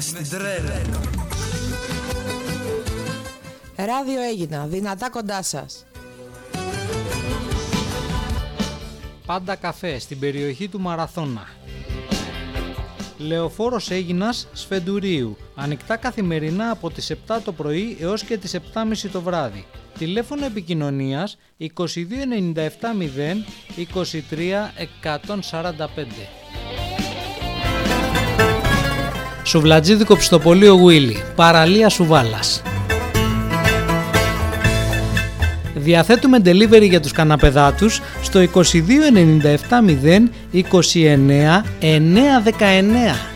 μες στην τρέλα. Ράδιο Έγινα, δυνατά κοντά σας. Πάντα καφέ στην περιοχή του Μαραθώνα. Λεωφόρος Έγινας Σφεντουρίου. Ανοιχτά καθημερινά από τις 7 το πρωί έως και τις 7.30 το βράδυ. Τηλέφωνο επικοινωνίας 2297 0 23 145. Σουβλατζίδικο Ψητοπολείο Γουίλι, παραλία Σουβάλας. Διαθέτουμε delivery για τους καναπεδάτους στο 2297 0 29 919.